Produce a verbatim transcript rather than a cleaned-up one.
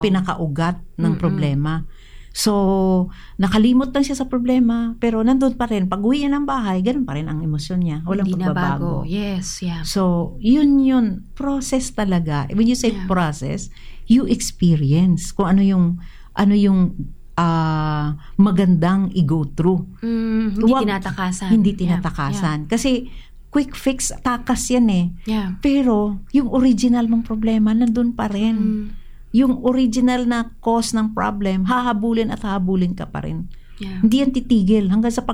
pinakaugat ng Mm-mm. problema. So, nakalimot lang siya sa problema, pero nandun pa rin. Pag uwi niya ng bahay, ganun pa rin ang emosyon niya. Walang Hindi na pagbabago. bago. Yes, yeah. So, yun yun. Process talaga. When you say Yeah. process, you experience kung ano yung, ano yung ah, magandang i-go through. Mm, hindi Huwag- tinatakasan. Hindi Yeah, tinatakasan. Kasi, quick fix, takas yan eh. Yeah. Pero, yung original mong problema, nandun pa rin. Mm, Yung original na cause ng problem, hahabulin at hahabulin ka pa rin. yeah. Hindi yan titigil hanggang sa